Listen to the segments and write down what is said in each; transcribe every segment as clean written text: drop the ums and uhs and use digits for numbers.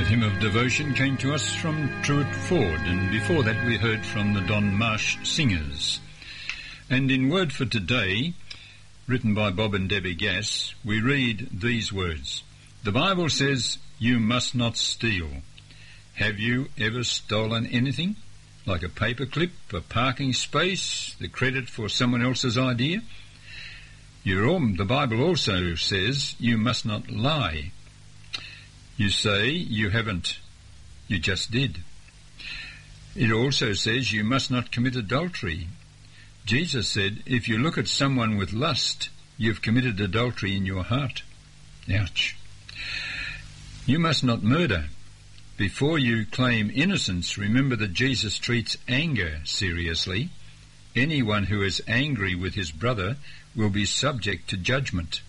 Hymn of devotion came to us from Truett Ford, and before that we heard from the Don Marsh Singers. And in Word for Today, written by Bob and Debbie Gass, we read these words. The Bible says, you must not steal. Have you ever stolen anything? Like a paperclip, a parking space, the credit for someone else's idea? The Bible also says you must not lie. You say you haven't. You just did. It also says you must not commit adultery. Jesus said, if you look at someone with lust, you've committed adultery in your heart. Ouch. You must not murder. Before you claim innocence, remember that Jesus treats anger seriously. Anyone who is angry with his brother will be subject to judgment.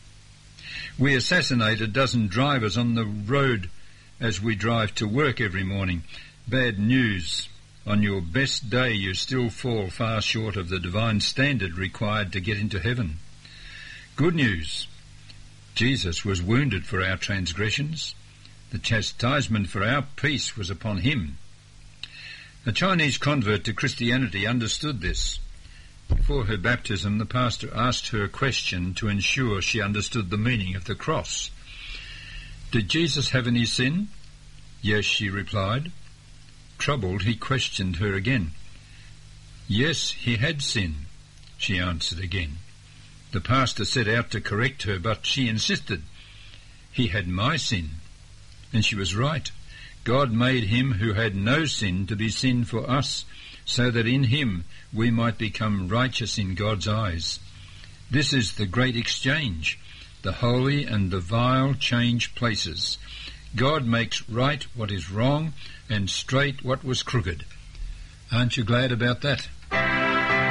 We assassinate a dozen drivers on the road as we drive to work every morning. Bad news. On your best day, you still fall far short of the divine standard required to get into heaven. Good news. Jesus was wounded for our transgressions. The chastisement for our peace was upon him. A Chinese convert to Christianity understood this. Before her baptism, the pastor asked her a question to ensure she understood the meaning of the cross. Did Jesus have any sin? Yes, she replied. Troubled, he questioned her again. Yes, he had sin, she answered again. The pastor set out to correct her, but she insisted. He had my sin. And she was right. God made him who had no sin to be sin for us, so that in him we might become righteous in God's eyes. This is the great exchange. The holy and the vile change places. God makes right what is wrong and straight what was crooked. Aren't you glad about that?